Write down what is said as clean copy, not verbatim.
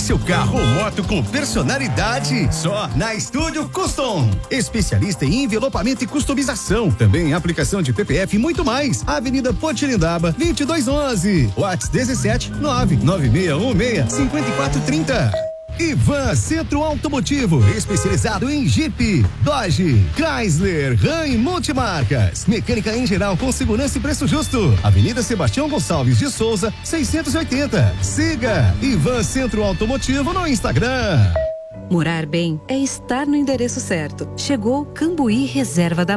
seu carro ou moto com personalidade? Só na Estúdio Custom. Especialista em envelopamento e customização. Também aplicação de PPF e muito mais. Avenida Potirindaba, 2211. WhatsApp 17 99616 5430. Ivan Centro Automotivo, especializado em Jeep, Dodge, Chrysler, Ram e multimarcas. Mecânica em geral com segurança e preço justo. Avenida Sebastião Gonçalves de Souza, 680. Siga Ivan Centro Automotivo no Instagram. Morar bem é estar no endereço certo. Chegou Cambuí Reserva da